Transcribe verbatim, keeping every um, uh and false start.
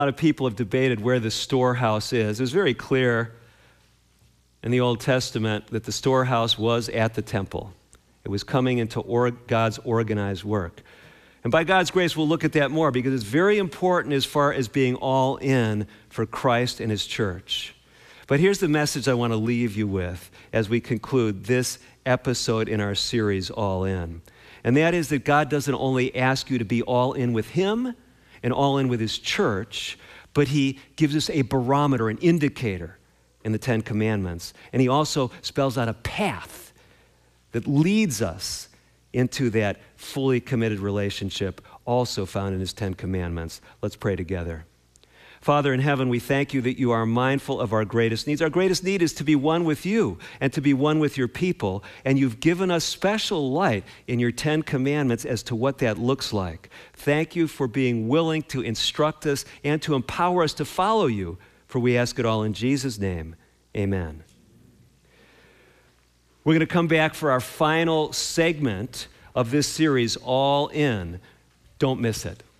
A lot of people have debated where the storehouse is. It was very clear in the Old Testament that the storehouse was at the temple. It was coming into or- God's organized work. And by God's grace, we'll look at that more because it's very important as far as being all in for Christ and his church. But here's the message I want to leave you with as we conclude this episode in our series, All In. And that is that God doesn't only ask you to be all in with him and all in with his church, but he gives us a barometer, an indicator in the Ten Commandments. And he also spells out a path that leads us into that fully committed relationship also found in his Ten Commandments. Let's pray together. Father in heaven, we thank you that you are mindful of our greatest needs. Our greatest need is to be one with you and to be one with your people. And you've given us special light in your Ten Commandments as to what that looks like. Thank you for being willing to instruct us and to empower us to follow you. For we ask it all in Jesus' name. Amen. We're going to come back for our final segment of this series, All In. Don't miss it.